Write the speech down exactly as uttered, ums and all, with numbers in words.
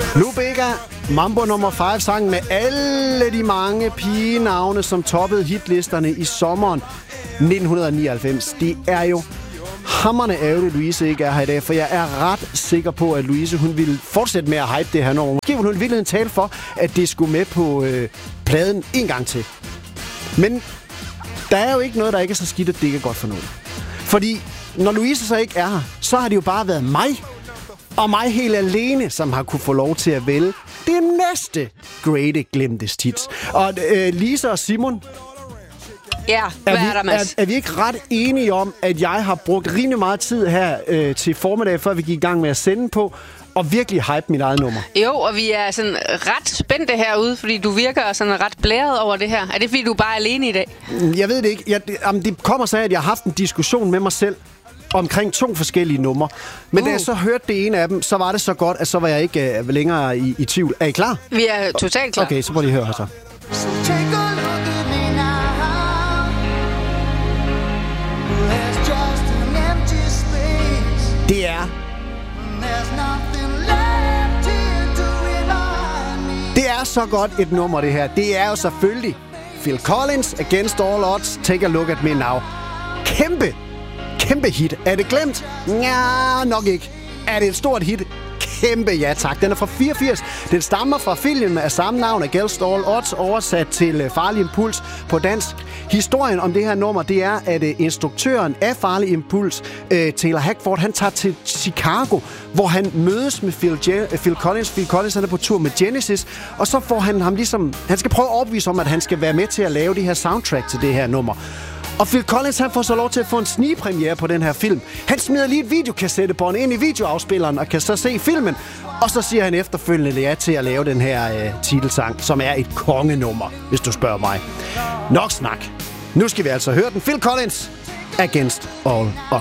Lou Bega, Mambo nummer fem, sang med alle de mange pigenavne, som toppede hitlisterne i sommeren nitten nioghalvfems. Det er jo hamrende ærgerligt, Louise ikke er her i dag, for jeg er ret sikker på, at Louise hun ville fortsætte med at hype det her nummer. Måske ville hun i virkeligheden tale for, at det skulle med på øh, pladen en gang til. Men der er jo ikke noget, der ikke er så skidt, at det ikke er godt for noget. Fordi når Louise så ikke er her, så har det jo bare været mig, og mig helt alene, som har kunne få lov til at vælge det næste Great Glemtes hits. Og øh, Lisa og Simon, ja, hvad er, vi, er der, Mads? Er, er vi ikke ret enige om, at jeg har brugt rimelig meget tid her øh, til formiddag, før vi gik i gang med at sende på, og virkelig hype mit eget nummer? Jo, og vi er sådan ret spændte herude, fordi du virker sådan ret blæret over det her. Er det, fordi du bare er alene i dag? Jeg ved det ikke. Jeg, det, jamen, det kommer så af, at jeg har haft en diskussion med mig selv omkring to forskellige numre. Men uh. da jeg så hørte det ene af dem, så var det så godt, at så var jeg ikke uh, længere i, i tvivl. Er I klar? Vi er totalt klar. Okay, så må I høre her så. Det er... Det er så godt et nummer, det her. Det er jo selvfølgelig Phil Collins, Against All Odds, Take a Look at Me Now. Kæmpe, kæmpe hit. Er det glemt? Ja, nok ikke. Er det et stort hit? Kæmpe ja tak. Den er fra fireogfirs. Den stammer fra filmen af samme navn, Against All Odds, oversat til Farlig Impuls på dansk. Historien om det her nummer, det er, at uh, instruktøren af Farlig Impuls, uh, Taylor Hackford, han tager til Chicago, hvor han mødes med Phil, Je- Phil Collins. Phil Collins han er på tur med Genesis, og så får han ham ligesom... Han skal prøve at overbevise om, at han skal være med til at lave det her soundtrack til det her nummer. Og Phil Collins, han får så lov til at få en snigpremiere på den her film. Han smider lige et videokassettebånd ind i videoafspilleren og kan så se filmen. Og så siger han efterfølgende ja til at lave den her øh, titelsang, som er et kongenummer, hvis du spørger mig. Nok snak. Nu skal vi altså høre den. Phil Collins, Against All Odds.